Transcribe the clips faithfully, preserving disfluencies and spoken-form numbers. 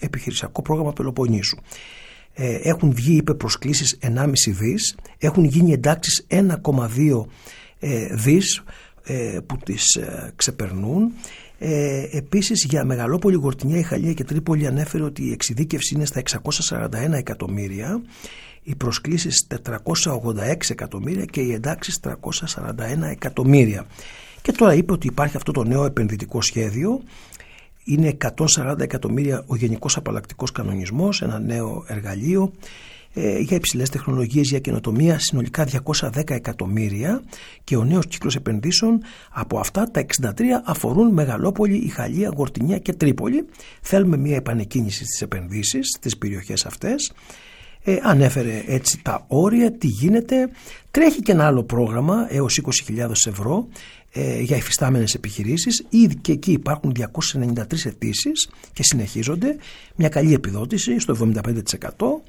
επιχειρησιακό πρόγραμμα Πελοποννήσου. Ε, έχουν βγει, είπε, προσκλήσεις ενάμιση δις, έχουν γίνει εντάξεις ένα κόμμα δύο ε, δις ε, που τις ε, ξεπερνούν. Ε, επίσης για Μεγαλόπολη, Γορτινιά, Ιχαλία και Τρίπολη ανέφερε ότι η εξειδίκευση είναι στα εξακόσια σαράντα ένα εκατομμύρια, οι προσκλήσεις τετρακόσια ογδόντα έξι εκατομμύρια και οι εντάξεις τριακόσια σαράντα ένα εκατομμύρια. Και τώρα είπε ότι υπάρχει αυτό το νέο επενδυτικό σχέδιο, είναι εκατόν σαράντα εκατομμύρια ο γενικός απαλλακτικός κανονισμός, ένα νέο εργαλείο ε, για υψηλές τεχνολογίες, για καινοτομία, συνολικά διακόσια δέκα εκατομμύρια, και ο νέος κύκλος επενδύσεων από αυτά τα εξήντα τρία αφορούν Μεγαλόπολη, Ιχαλία, Γορτινιά και Τρίπολη. Θέλουμε μια επανεκκίνηση στις επενδύσεις στις περιοχές αυτές. Ε, ανέφερε έτσι τα όρια, τι γίνεται. Τρέχει και ένα άλλο πρόγραμμα έως είκοσι χιλιάδες ευρώ ε, για υφιστάμενες επιχειρήσεις. Ήδη και εκεί υπάρχουν διακόσιες ενενήντα τρεις αιτήσεις και συνεχίζονται. Μια καλή επιδότηση στο εβδομήντα πέντε τοις εκατό.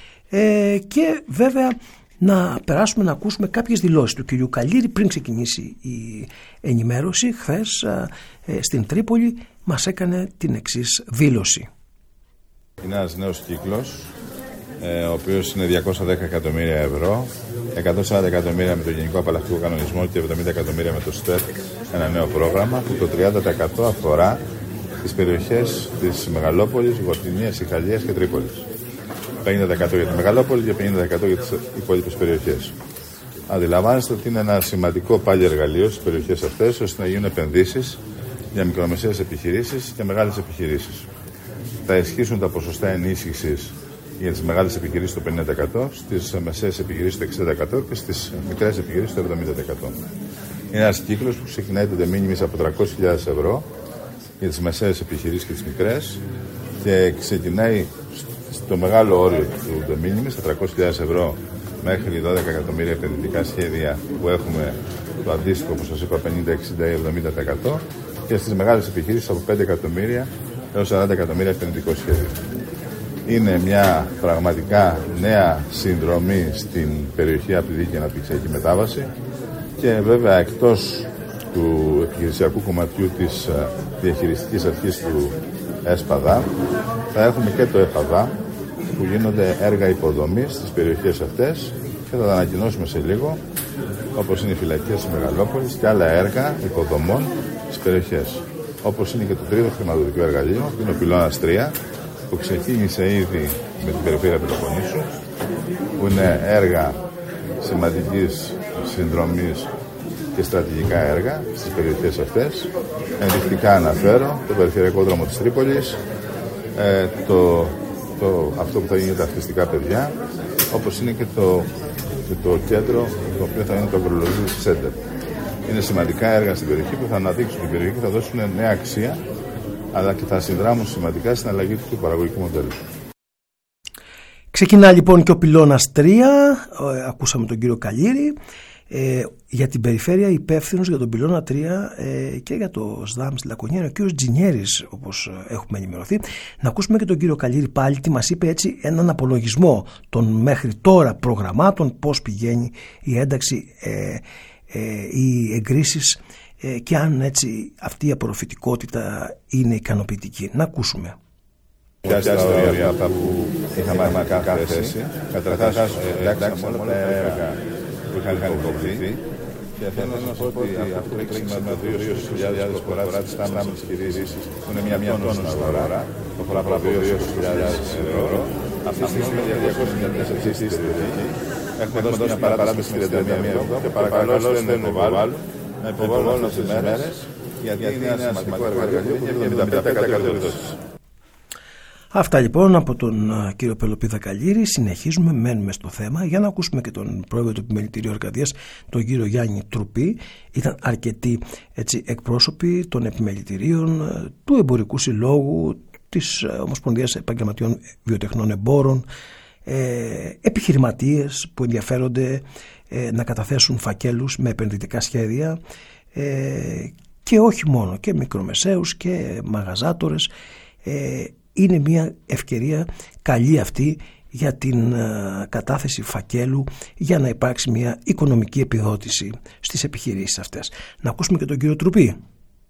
Ε, και βέβαια να περάσουμε να ακούσουμε κάποιες δηλώσεις του κυρίου Καλήρη πριν ξεκινήσει η ενημέρωση. Χθες ε, στην Τρίπολη μας έκανε την εξής δήλωση. Είναι ένας νέος κύκλος, ο οποίος είναι διακόσια δέκα εκατομμύρια ευρώ, εκατόν σαράντα εκατομμύρια με το Γενικό Απαλλακτικό Κανονισμό και εβδομήντα εκατομμύρια με το ΣΤΕΠ, ένα νέο πρόγραμμα που το τριάντα τοις εκατό αφορά τις περιοχές της Μεγαλόπολης, Γορτινίας, Ιχαλίας και Τρίπολης. πενήντα τοις εκατό για τη Μεγαλόπολη και πενήντα τοις εκατό για τις υπόλοιπες περιοχές. Αντιλαμβάνεστε ότι είναι ένα σημαντικό πάλι εργαλείο στις περιοχές αυτές, ώστε να γίνουν επενδύσεις για μικρομεσαίες επιχειρήσεις και μεγάλες επιχειρήσεις. Θα ισχύσουν τα ποσοστά ενίσχυσης για τις μεγάλες επιχειρήσεις το πενήντα τοις εκατό, στις μεσαίες επιχειρήσεις το εξήντα τοις εκατό και στις μικρές επιχειρήσεις το εβδομήντα τοις εκατό. Είναι ένας κύκλος που ξεκινάει το de minimis από τριακόσιες χιλιάδες ευρώ για τις μεσαίες επιχειρήσεις και τις μικρές και ξεκινάει στο μεγάλο όριο του de minimis, τα τριακόσιες χιλιάδες ευρώ μέχρι δώδεκα εκατομμύρια επενδυτικά σχέδια που έχουμε το αντίστοιχο, όπως σας είπα, πενήντα, εξήντα ή εβδομήντα τοις εκατό, και στις μεγάλες επιχειρήσεις από πέντε εκατομμύρια έως σαράντα εκατομμύρια επενδυτικό σχέδιο. Είναι μια πραγματικά νέα συνδρομή στην περιοχή από τη δίκαιη αναπτυξιακή μετάβαση και βέβαια εκτός του επιχειρησιακού κομματιού της διαχειριστικής αρχής του ΕΣΠΑΔΑ θα έχουμε και το ΕΠΑΔΑ που γίνονται έργα υποδομής στις περιοχές αυτές και θα τα ανακοινώσουμε σε λίγο, όπως είναι οι φυλακές της Μεγαλόπολης και άλλα έργα υποδομών στις περιοχές, όπως είναι και το τρίτο χρηματοδοτικό εργαλείο, που είναι ο πυλώνας τρία, που ξεκίνησε ήδη με την περιφέρεια Πελοποννήσου, που είναι έργα σημαντικής συνδρομής και στρατηγικά έργα στις περιοχές αυτές. Ενδεικτικά αναφέρω το περιφερειακό δρόμο της Τρίπολης, ε, το, το, αυτό που θα γίνει τα αυτιστικά παιδιά, όπως είναι και το, και το κέντρο το οποίο θα είναι το Agro-Logistics Center. Είναι σημαντικά έργα στην περιοχή που θα αναδείξουν την περιοχή και θα δώσουν νέα αξία, αλλά και θα συνδράμουν σημαντικά στην αλλαγή του παραγωγικού μοντέλου. Ξεκινά λοιπόν και ο πυλώνας τρία, ε, ακούσαμε τον κύριο Καλήρη, ε, για την περιφέρεια υπεύθυνος για τον πυλώνα τρία ε, και για το ΣΔΑΜ στη Λακωνία είναι ο κύριος Τζινιέρης, όπως έχουμε ενημερωθεί. Να ακούσουμε και τον κύριο Καλήρη πάλι τι μας είπε, έτσι έναν απολογισμό των μέχρι τώρα προγραμμάτων, πώς πηγαίνει η ένταξη, ε, ε, οι εγκρίσεις ε, και αν έτσι αυτή η απορροφητικότητα είναι ικανοποιητική. Να ακούσουμε. Ποια είναι τα όρια αυτά που είχαμε κάθε θέση. Καταρχάς, εντάξαμε όλα τα έργα που είχαν υποβληθεί και θέλω να σας πω ότι αυτό έχει σήμερα δύο χιλιάδες φορά τις στάμενες κηρύσεις που είναι μια τόνα στην αγορά, το φορά από δύο χιλιάδες ευρώ. Αυτή τη στιγμή είναι διακόσιες χιλιάδες αιτήσεις στη περιοχή. Έχουμε δώσει μια παράδοση τριάντα μία ευρώ και παρακαλώ όσοι δεν υποβάλλουν να υποβάλλουν αυτές τις μέρες, γιατί είναι ένα σημαντικό εργαλείο που έχει εβδομήντα πέντε τοις εκατό επιδότηση. Αυτά λοιπόν από τον uh, κύριο Πελοπίδα Καλήρη. Συνεχίζουμε, μένουμε στο θέμα για να ακούσουμε και τον πρόεδρο του Επιμελητηρίου Αρκαδίας, τον κύριο Γιάννη Τρουπή. Ήταν αρκετοί έτσι, εκπρόσωποι των επιμελητηρίων, uh, του Εμπορικού Συλλόγου, της uh, Ομοσπονδίας Επαγγελματιών Βιοτεχνών Εμπόρων, ε, επιχειρηματίες που ενδιαφέρονται ε, να καταθέσουν φακέλους με επενδυτικά σχέδια ε, και όχι μόνο, και μικρομεσαίους και μαγαζάτορες. Ε, Είναι μια ευκαιρία καλή αυτή για την uh, κατάθεση φακέλου για να υπάρξει μια οικονομική επιδότηση στις επιχειρήσεις αυτές. Να ακούσουμε και τον κύριο Τρουπή.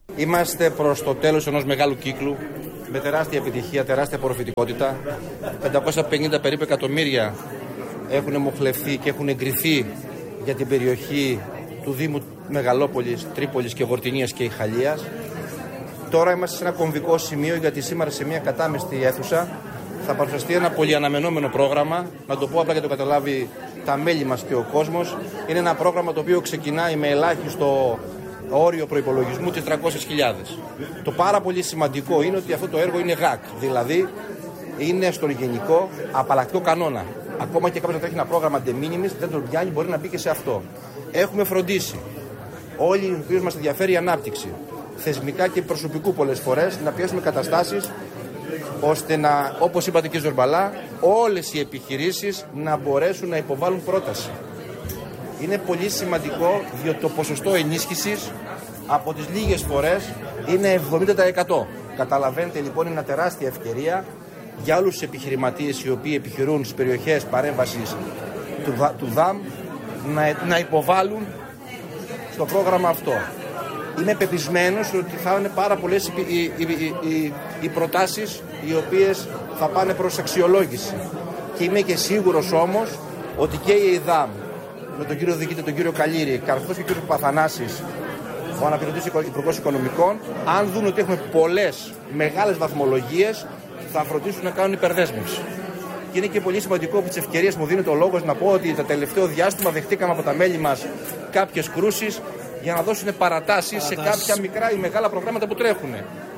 Είμαστε προς το τέλος ενός μεγάλου κύκλου με τεράστια επιτυχία, τεράστια απορροφητικότητα. πεντακόσια πενήντα περίπου εκατομμύρια έχουν μοχλευθεί και έχουν εγκριθεί για την περιοχή του Δήμου Μεγαλόπολης, Τρίπολης και Γορτινίας και Ιχαλίας. Τώρα είμαστε σε ένα κομβικό σημείο, γιατί σήμερα σε μια κατάμεστη αίθουσα θα παρουσιαστεί ένα πολυαναμενόμενο πρόγραμμα. Να το πω απλά για να το καταλάβει τα μέλη μας και ο κόσμος. Είναι ένα πρόγραμμα το οποίο ξεκινάει με ελάχιστο όριο προϋπολογισμού τις τριακόσιες χιλιάδες. Το πάρα πολύ σημαντικό είναι ότι αυτό το έργο είναι ΓΑΚ, δηλαδή είναι στον γενικό απαλλακτικό κανόνα. Ακόμα και κάποιος να τρέχει ένα πρόγραμμα de minimis, δεν τον πιάνει, μπορεί να μπει και σε αυτό. Έχουμε φροντίσει όλοι οι οποίοι μας ενδιαφέρει η ανάπτυξη, θεσμικά και προσωπικού πολλές φορές, να πιέσουμε καταστάσεις ώστε να, όπως είπατε και Ζορμπαλά, όλες οι επιχειρήσεις να μπορέσουν να υποβάλουν πρόταση. Είναι πολύ σημαντικό, διότι το ποσοστό ενίσχυσης από τις λίγες φορές είναι εβδομήντα τοις εκατό. Καταλαβαίνετε λοιπόν, είναι μια τεράστια ευκαιρία για όλους τους επιχειρηματίες οι οποίοι επιχειρούν στις περιοχές παρέμβασης του, του ΔΑΜ να, να υποβάλουν στο πρόγραμμα αυτό. Είμαι πεπισμένος ότι θα είναι πάρα πολλές οι, οι, οι, οι, οι προτάσεις οι οποίες θα πάνε προς αξιολόγηση. Και είμαι και σίγουρος όμως ότι και η ΕΙΔΑΜ με τον κύριο Διοικητή, τον κύριο Καλήρη, καθώς και ο κύριος Παθανάσης, ο αναπληρωτής Υπουργός Οικονομικών, αν δουν ότι έχουμε πολλές μεγάλες βαθμολογίες, θα φροντίσουν να κάνουν υπερδέσμευση. Και είναι και πολύ σημαντικό που τις ευκαιρίες μου δίνεται ο λόγος να πω ότι το τελευταίο διάστημα δεχτήκαμε από τα μέλη μας κάποιες κρούσεις για να δώσουν παρατάσεις σε κάποια μικρά ή μεγάλα προγράμματα που τρέχουν.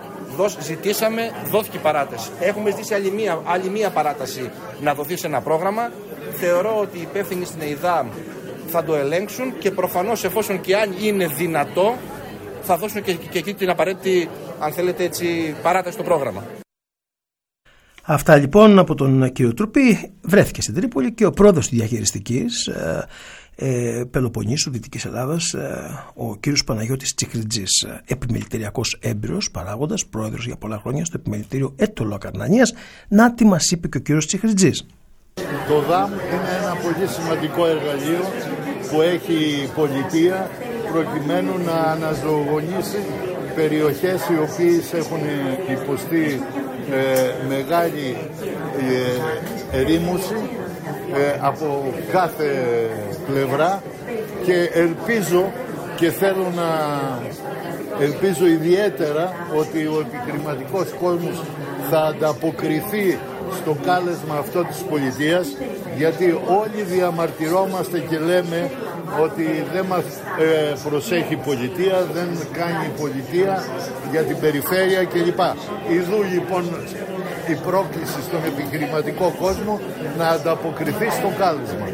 Ζητήσαμε, δόθηκε παράταση. Έχουμε ζητήσει άλλη μία, άλλη μία παράταση να δοθεί σε ένα πρόγραμμα. Θεωρώ ότι οι υπεύθυνοι στην ΕΙΔΑΜ θα το ελέγξουν και προφανώς, εφόσον και αν είναι δυνατό, θα δώσουν και, και εκεί την απαραίτητη, αν θέλετε έτσι, παράταση στο πρόγραμμα. Αυτά λοιπόν από τον κύριο Τρουπή. Βρέθηκε στην Τρίπολη και ο πρόεδρος της διαχειριστικής ε, ε, Πελοποννήσου, Δυτικής Ελλάδας, ε, ο κύριος Παναγιώτης Τσιχριτζής, επιμελητηριακός έμπειρος παράγοντας, πρόεδρος για πολλά χρόνια στο επιμελητήριο Έτωλο Ακαρνανίας. Να τι μας είπε και ο κύριος Τσιχριτζής. Το ΔΑΜ είναι ένα πολύ σημαντικό εργαλείο που έχει η πολιτεία προκειμένου να αναζωογονήσει περιοχές οι οποίες έχουν υποστεί ε, μεγάλη ε, ερήμωση ε, από κάθε πλευρά, και ελπίζω και θέλω να ελπίζω ιδιαίτερα ότι ο επιχειρηματικός κόσμος θα ανταποκριθεί στο κάλεσμα αυτό της πολιτείας, γιατί όλοι διαμαρτυρόμαστε και λέμε ότι δεν μας ε, προσέχει η πολιτεία, δεν κάνει η πολιτεία για την περιφέρεια κλπ. Ιδού λοιπόν η πρόκληση στον επιχειρηματικό κόσμο να ανταποκριθεί στο κάλεσμα.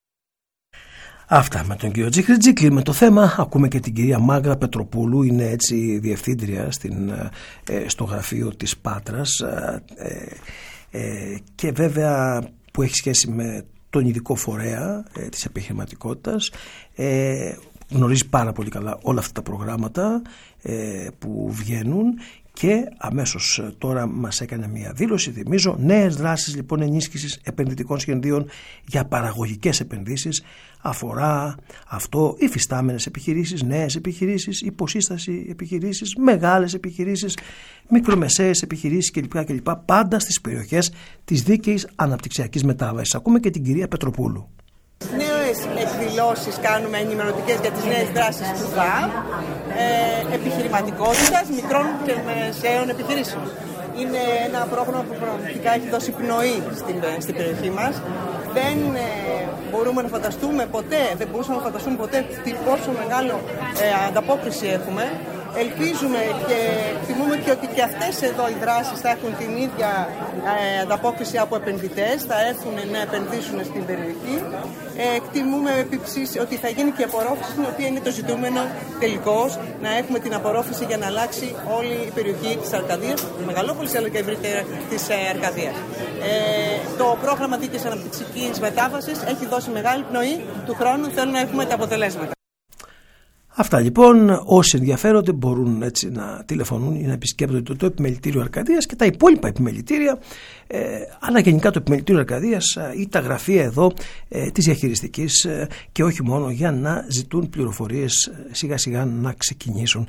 Αυτά με τον κύριο Τσιχριτζή. Κλείνουμε το θέμα. Ακούμε και την κυρία Μάγδα Πετροπούλου, είναι έτσι διευθύντρια στην, ε, στο γραφείο της Πάτρας ε, ε, και βέβαια που έχει σχέση με τον ειδικό φορέα ε, της επιχειρηματικότητας. Ε, γνωρίζει πάρα πολύ καλά όλα αυτά τα προγράμματα ε, που βγαίνουν. Και αμέσως τώρα μας έκανε μια δήλωση, θυμίζω, νέες δράσεις λοιπόν ενίσχυσης επενδυτικών σχεδίων για παραγωγικές επενδύσεις. Αφορά αυτό υφιστάμενες επιχειρήσεις, νέες επιχειρήσεις, υποσύσταση επιχειρήσεις, μεγάλες επιχειρήσεις, μικρομεσαίες επιχειρήσεις κλπ. κλπ. Πάντα στις περιοχές της δίκαιης αναπτυξιακής μετάβασης. Ακούμε και την κυρία Πετροπούλου. Νέες εκδηλώσεις κάνουμε ενημερωτικές για τις νέες δράσεις του ΔΑΜ, ε, επιχειρηματικότητας μικρών και μεσαίων επιχειρήσεων. Είναι ένα πρόγραμμα που πραγματικά έχει δώσει πνοή στην, στην περιοχή μας. Δεν ε, μπορούμε να φανταστούμε ποτέ, δεν μπορούσαμε να φανταστούμε ποτέ τι, πόσο μεγάλο ε, ανταπόκριση έχουμε. Ελπίζουμε και εκτιμούμε και ότι και αυτές εδώ οι δράσεις θα έχουν την ίδια ε, ανταπόκριση από επενδυτές, θα έρθουν να επενδύσουν στην περιοχή. Ε, εκτιμούμε επίσης ότι θα γίνει και απορρόφηση, η οποία είναι το ζητούμενο τελικώς, να έχουμε την απορρόφηση για να αλλάξει όλη η περιοχή της Αρκαδίας, της Μεγαλόπολης αλλά και ευρύτερα της ε, Αρκαδίας. Ε, το πρόγραμμα δίκαιης αναπτυξιακής μετάβασης έχει δώσει μεγάλη πνοή, του χρόνου θέλουν να έχουμε τα αποτελέσματα. Αυτά λοιπόν, όσοι ενδιαφέρονται μπορούν έτσι να τηλεφωνούν ή να επισκέπτονται το, το επιμελητήριο Αρκαδίας και τα υπόλοιπα επιμελητήρια, ε, αλλά γενικά το επιμελητήριο Αρκαδίας ή τα γραφεία εδώ ε, της διαχειριστικής ε, και όχι μόνο, για να ζητούν πληροφορίες, ε, σιγά σιγά να ξεκινήσουν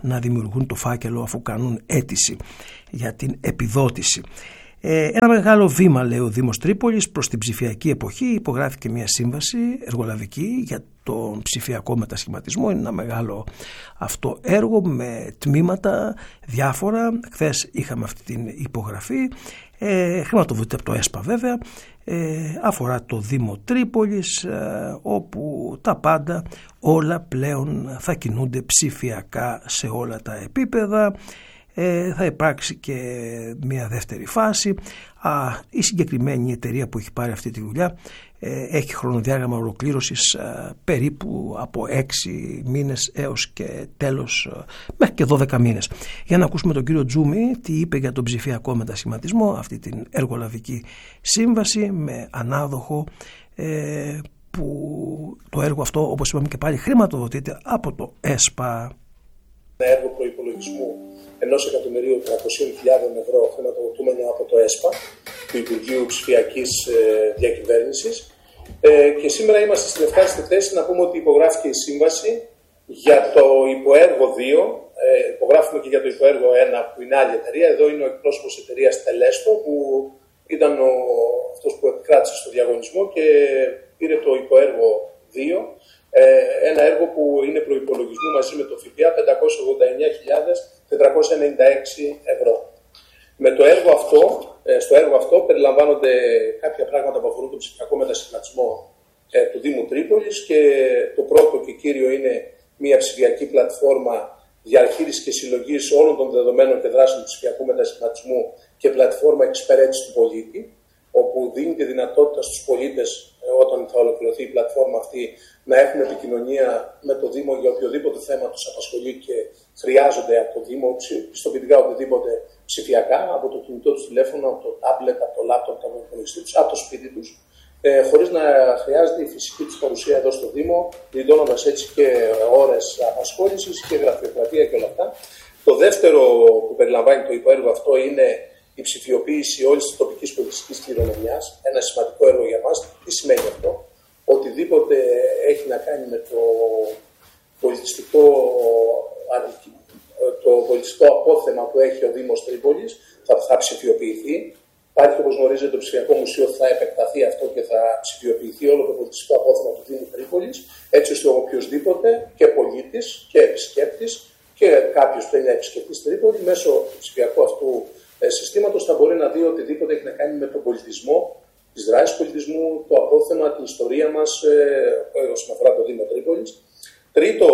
να δημιουργούν το φάκελο αφού κάνουν αίτηση για την επιδότηση. Ε, ένα μεγάλο βήμα, λέει ο Δήμος Τρίπολης, προς την ψηφιακή εποχή. Υπογράφηκε μια σύμβαση εργολαβική για τον ψηφιακό μετασχηματισμό. Είναι ένα μεγάλο αυτό έργο με τμήματα διάφορα. Χθες είχαμε αυτή την υπογραφή. Ε, χρηματοδοτείται από το ΕΣΠΑ βέβαια. Ε, αφορά το Δήμο Τρίπολης, ε, όπου τα πάντα όλα πλέον θα κινούνται ψηφιακά σε όλα τα επίπεδα. Ε, θα υπάρξει και μια δεύτερη φάση. Α, η συγκεκριμένη εταιρεία που έχει πάρει αυτή τη δουλειά ε, έχει χρονοδιάγραμμα ολοκλήρωσης ε, περίπου από έξι μήνες έως και τέλος ε, μέχρι και δώδεκα μήνες. Για να ακούσουμε τον κύριο Τζούμι τι είπε για τον ψηφιακό μετασχηματισμό, αυτή την εργολαβική σύμβαση με ανάδοχο ε, που το έργο αυτό, όπως είπαμε και πάλι, χρηματοδοτείται από το ΕΣΠΑ. Ένα έργο προϋπολογισμού ενός εκατομμυρίου τριακόσιες χιλιάδες ευρώ χρηματοδοτούμενο από το ΕΣΠΑ, του Υπουργείου Ψηφιακής Διακυβέρνησης. Ε, και σήμερα είμαστε στην ευχάριστη θέση να πούμε ότι υπογράφηκε η σύμβαση για το υποέργο δύο. Ε, υπογράφουμε και για το υποέργο ένα που είναι άλλη εταιρεία. Εδώ είναι ο εκπρόσωπος της εταιρείας Τελέστο, που ήταν ο, αυτός που επικράτησε στο διαγωνισμό και πήρε το υποέργο δύο. Ένα έργο που είναι προϋπολογισμού μαζί με το ΦΠΑ πεντακόσιες ογδόντα εννιά χιλιάδες τετρακόσια ενενήντα έξι ευρώ. Με το έργο αυτό, στο έργο αυτό περιλαμβάνονται κάποια πράγματα που αφορούν τον ψηφιακό μετασχηματισμό του Δήμου Τρίπολης, και το πρώτο και κύριο είναι μια ψηφιακή πλατφόρμα διαχείρισης και συλλογής όλων των δεδομένων και δράσεων του ψηφιακού μετασχηματισμού και πλατφόρμα εξυπηρέτησης του πολίτη, όπου δίνει τη δυνατότητα στους πολίτες, όταν θα ολοκληρωθεί η πλατφόρμα αυτή, να έχουν επικοινωνία με το Δήμο για οποιοδήποτε θέμα τους απασχολεί και χρειάζονται από το Δήμο, πιστοποιητικά οτιδήποτε ψηφιακά, από το κινητό τους τηλέφωνο, από το τάμπλετ, από το λάπτοπ, από το υπολογιστή τους, από το σπίτι τους, ε, χωρίς να χρειάζεται η φυσική τους παρουσία εδώ στο Δήμο, γλιτώνοντας έτσι και ώρες απασχόλησης και γραφειοκρατία και όλα αυτά. Το δεύτερο που περιλαμβάνει το υποέργο αυτό είναι η ψηφιοποίηση όλης της τοπικής πολιτιστικής κληρονομιάς, ένα σημαντικό έργο για μας. Τι σημαίνει αυτό? Οτιδήποτε έχει να κάνει με το πολιτιστικό, το πολιτιστικό απόθεμα που έχει ο Δήμος Τρίπολης θα, θα ψηφιοποιηθεί. Υπάρχει, όπως γνωρίζετε, το ψηφιακό μουσείο, θα επεκταθεί αυτό και θα ψηφιοποιηθεί όλο το πολιτιστικό απόθεμα του Δήμου Τρίπολης, έτσι ώστε οποιοσδήποτε και πολίτης και επισκέπτης και κάποιος θέλει να επισκεφτεί στη Τρίπολη μέσω του ψηφιακού αυτού συστήματος θα μπορεί να δει οτιδήποτε έχει να κάνει με τον πολιτισμό, τις δράσεις πολιτισμού, το απόθεμα, την ιστορία μας ε, όσον αφορά το Δήμο Τρίπολης. Τρίτο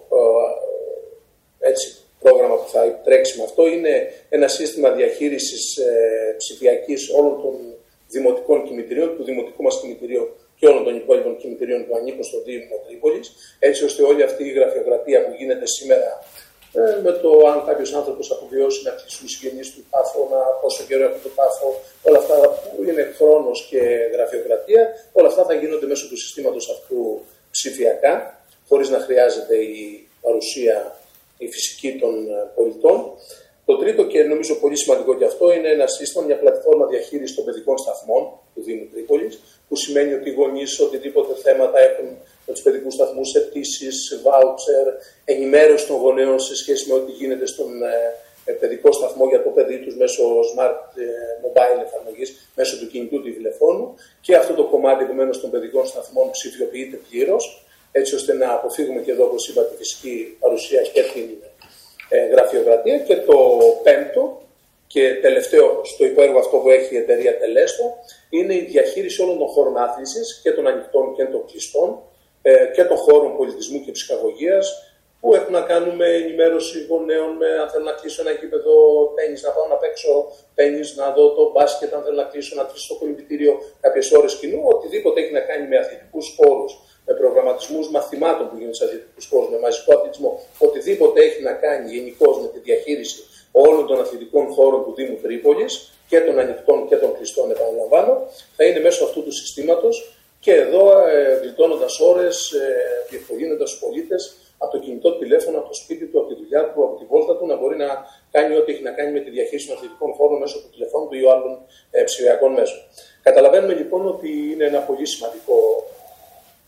ε, έτσι, πρόγραμμα που θα τρέξει με αυτό είναι ένα σύστημα διαχείρισης ε, ψηφιακής όλων των δημοτικών κημητηρίων, του δημοτικού μας κημητηρίου και όλων των υπόλοιπων κημητηρίων που ανήκουν στο Δήμο Τρίπολης, έτσι ώστε όλη αυτή η γραφειοκρατία που γίνεται σήμερα με το αν κάποιος άνθρωπος αποβιώσει να κλείσει τους συγγενείς του τάφο, να πόσο καιρό έχει το τάφο, όλα αυτά που είναι χρόνος και γραφειοκρατία, όλα αυτά θα γίνονται μέσω του συστήματος αυτού ψηφιακά, χωρίς να χρειάζεται η παρουσία, η φυσική των πολιτών. Το τρίτο και νομίζω πολύ σημαντικό και αυτό είναι ένα σύστημα, μια πλατφόρμα διαχείρισης των παιδικών σταθμών του Δήμου Τρίπολης, που σημαίνει ότι οι γονείς οτιδήποτε θέματα έχουν με τους παιδικούς σταθμούς, αιτήσεις, βάουτσερ, ενημέρωση των γονέων σε σχέση με ό,τι γίνεται στον ε, παιδικό σταθμό για το παιδί τους μέσω smart ε, mobile εφαρμογής, μέσω του κινητού του τηλεφώνου, και αυτό το κομμάτι επομένως των παιδικών σταθμών ψηφιοποιείται πλήρως, έτσι ώστε να αποφύγουμε και εδώ, όπως είπα, τη φυσική παρουσία και την ε, γραφειοκρατία. Και το πέμπτο και τελευταίο στο υποέργο αυτό που έχει η εταιρεία Τελέστο είναι η διαχείριση όλων των χώρων άθλησης, και των ανοιχτών και των κλειστών, και των χώρων πολιτισμού και ψυχαγωγίας, που έχουν να κάνουν με ενημέρωση γονέων, με αν θέλω να κλείσω ένα γήπεδο τένις, να πάω να παίξω τένις, να δω το μπάσκετ, αν θέλω να κλείσω, να κλείσω το κολυμπητήριο κάποιες ώρες κοινού, οτιδήποτε έχει να κάνει με αθλητικούς χώρους, με προγραμματισμούς μαθημάτων που γίνονται σε αθλητικούς χώρους, με μαζικό αθλητισμό, οτιδήποτε έχει να κάνει γενικώς με τη διαχείριση όλων των αθλητικών χώρων του Δήμου Τρίπολης, και των ανοιχτών και των κλειστών, επαναλαμβάνω, θα είναι μέσω αυτού του συστήματος. Και εδώ ε, γλιτώνοντας ώρες, ε, διευκολύνοντας τους πολίτες από το κινητό τηλέφωνο, από το σπίτι του, από τη δουλειά του, από τη βόλτα του, να μπορεί να κάνει ό,τι έχει να κάνει με τη διαχείριση των αθλητικών χώρων μέσω του τηλεφώνου του ή άλλων ε, ψηφιακών μέσων. Καταλαβαίνουμε λοιπόν ότι είναι ένα πολύ σημαντικό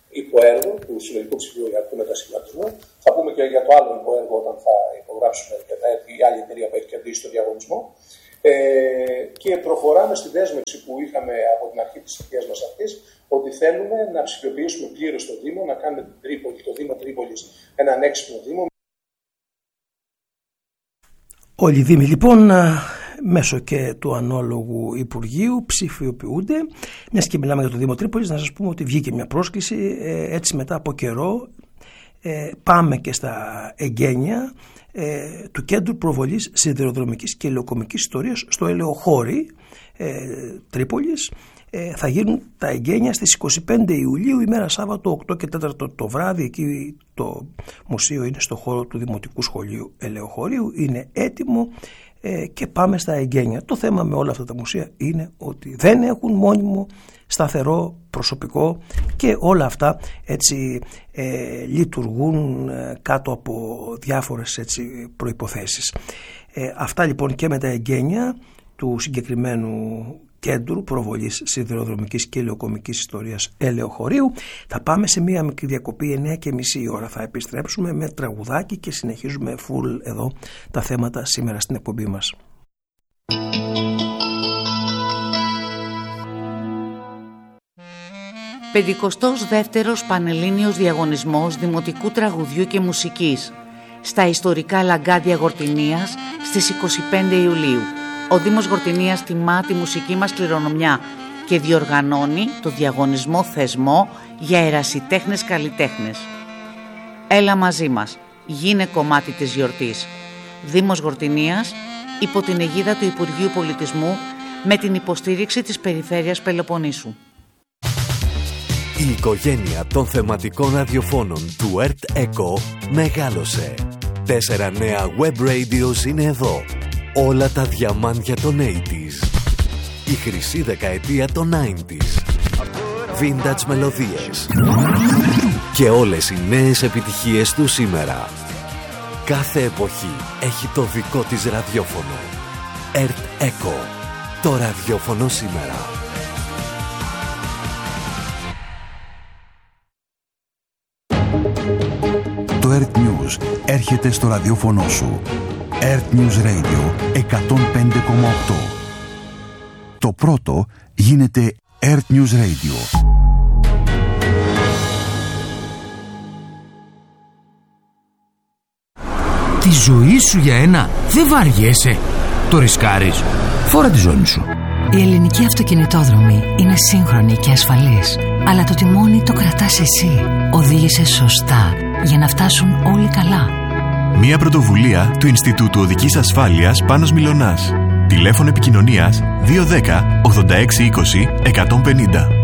υποέργο του Συλλογικού Ψηφιακού Μετασχηματισμού. Θα πούμε και για το άλλο υποέργο όταν θα υπογράψουμε και θα έρθει η άλλη εταιρεία που έχει κερδίσει το διαγωνισμό. Ε, και προχωράμε στη δέσμευση που είχαμε από την αρχή της θητείας μας αυτής, ότι θέλουμε να ψηφιοποιήσουμε πλήρως το Δήμο, να κάνουμε την Τρίπολη, το Δήμο Τρίπολης έναν έξυπνο Δήμο. Όλοι οι Δήμοι λοιπόν μέσω και του ανάλογου Υπουργείου ψηφιοποιούνται. Μιας και μιλάμε για το Δήμο Τρίπολης, να σας πούμε ότι βγήκε μια πρόσκληση ε, έτσι μετά από καιρό. Ε, πάμε και στα εγγένεια ε, του Κέντρου Προβολής Σιδηροδρομικής και Ελαιοκομικής Ιστορίας στο Ελαιοχώρι ε, Τρίπολης. Ε, θα γίνουν τα εγγένεια στις είκοσι πέντε Ιουλίου, ημέρα Σάββατο, οκτώ και τέσσερα το βράδυ. Εκεί το μουσείο είναι στο χώρο του Δημοτικού Σχολείου Ελαιοχωρίου, είναι έτοιμο ε, και πάμε στα εγγένεια. Το θέμα με όλα αυτά τα μουσεία είναι ότι δεν έχουν μόνιμο σταθερό προσωπικό και όλα αυτά έτσι ε, λειτουργούν ε, κάτω από διάφορες έτσι, προϋποθέσεις. Ε, αυτά λοιπόν και με τα εγγένεια του συγκεκριμένου Κέντρου Προβολής Σιδηροδρομικής και Ελαιοκομικής Ιστορίας Ελαιοχωρίου. Θα πάμε σε μία μικρή διακοπή, εννιά και μισή η ώρα θα επιστρέψουμε με τραγουδάκι και συνεχίζουμε full εδώ τα θέματα σήμερα στην εκπομπή μας. πενηκοστός δεύτερος Πανελλήνιος Διαγωνισμός Δημοτικού Τραγουδιού και Μουσικής στα ιστορικά Λαγκάδια Γορτινίας στις είκοσι πέντε Ιουλίου. Ο Δήμος Γορτινίας τιμά τη μουσική μας κληρονομιά και διοργανώνει το διαγωνισμό θεσμό για ερασιτέχνες καλλιτέχνες. Έλα μαζί μας, γίνε κομμάτι της γιορτής. Δήμος Γορτινίας, υπό την αιγίδα του Υπουργείου Πολιτισμού, με την υποστήριξη της Περιφέρειας Πελοποννήσου. Η οικογένεια των θεματικών ραδιοφώνων του ΕΡΤ ΕΚΟ μεγάλωσε. Τέσσερα νέα web radios είναι εδώ. Όλα τα διαμάντια των ογδόντα. Η χρυσή δεκαετία των ενενήντα. Vintage μελωδίες. Και όλες οι νέες επιτυχίες του σήμερα. Κάθε εποχή έχει το δικό της ραδιόφωνο. ΕΡΤ ΕΚΟ. Το ραδιόφωνο σήμερα. Το ΕΡΤ News έρχεται στο ραδιόφωνο σου. ΕΡΤ News Radio εκατόν πέντε κόμμα οκτώ. Το πρώτο γίνεται ΕΡΤ News Radio. Τη ζωή σου για ένα δεν βαριέσαι. Το ρισκάρεις. Φόρα τη ζώνη σου. Η ελληνική αυτοκινητόδρομη είναι σύγχρονη και ασφαλής. Αλλά το τιμόνι το κρατάς εσύ. Οδήγησε σωστά για να φτάσουν όλοι καλά. Μια πρωτοβουλία του Ινστιτούτου Οδικής Ασφάλειας Πάνος Μιλωνάς. Τηλέφωνο επικοινωνίας δύο ένα μηδέν ογδόντα έξι είκοσι εκατόν πενήντα.